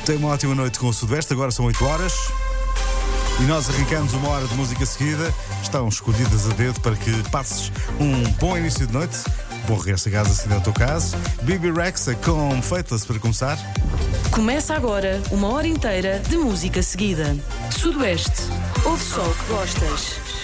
Tenha uma ótima noite com o Sudoeste. Agora são 8 horas e nós arrancamos uma hora de música seguida. Estão escolhidas a dedo para que passes um bom início de noite. Bom regresso a casa, se não é o teu caso. Bibi Rexha com Faithless para começar. Começa agora uma hora inteira de música seguida. Sudoeste. Ouve só o que gostas.